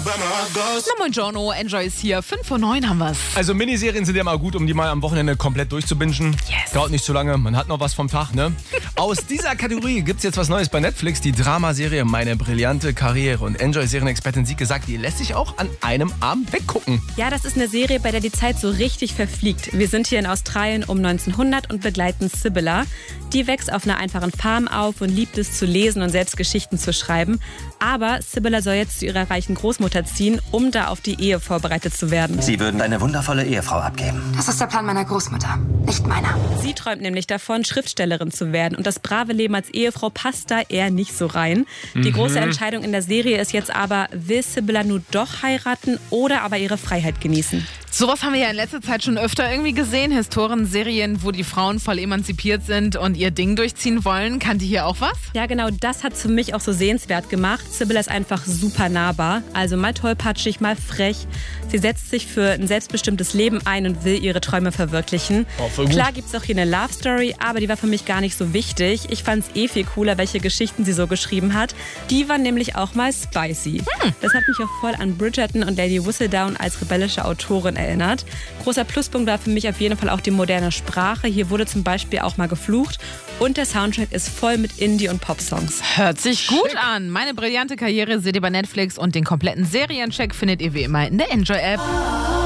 Na moin Jono, Enjoy ist hier. 5:09 haben wir's. Also Miniserien sind ja mal gut, um die mal am Wochenende komplett durchzubingen. Yes. Dauert nicht so lange, man hat noch was vom Tag, ne? Aus dieser Kategorie gibt's jetzt was Neues bei Netflix, die Dramaserie Meine brillante Karriere. Und Enjoy-Serienexpertin Sieke sagt, die lässt sich auch an einem Abend weggucken. Ja, das ist eine Serie, bei der die Zeit so richtig verfliegt. Wir sind hier in Australien um 1900 und begleiten Sibylla. Die wächst auf einer einfachen Farm auf und liebt es zu lesen und selbst Geschichten zu schreiben. Aber Sibylla soll jetzt zu ihrer reichen Großmutter ziehen, um da auf die Ehe vorbereitet zu werden. Sie würden eine wundervolle Ehefrau abgeben. Das ist der Plan meiner Großmutter, nicht meiner. Sie träumt nämlich davon, Schriftstellerin zu werden. Und das brave Leben als Ehefrau passt da eher nicht so rein. Die große Entscheidung in der Serie ist jetzt aber, will Sibylla nur doch heiraten oder aber ihre Freiheit genießen? Sowas haben wir ja in letzter Zeit schon öfter irgendwie gesehen. Historienserien, wo die Frauen voll emanzipiert sind und ihr Ding durchziehen wollen. Kannte hier auch was? Ja, genau, das hat für mich auch so sehenswert gemacht. Sibylla ist einfach super nahbar. Also mal tollpatschig, mal frech. Sie setzt sich für ein selbstbestimmtes Leben ein und will ihre Träume verwirklichen. Oh, voll gut. Klar gibt's auch hier eine Love Story, aber die war für mich gar nicht so wichtig. Ich fand's viel cooler, welche Geschichten sie so geschrieben hat. Die waren nämlich auch mal spicy. Das hat mich auch voll an Bridgerton und Lady Whistledown als rebellische Autorin erinnert. Großer Pluspunkt war für mich auf jeden Fall auch die moderne Sprache. Hier wurde zum Beispiel auch mal geflucht. Und der Soundtrack ist voll mit Indie- und Pop-Songs. Hört sich gut an. Meine brillante Karriere seht ihr bei Netflix und den kompletten Seriencheck findet ihr wie immer in der Enjoy-App.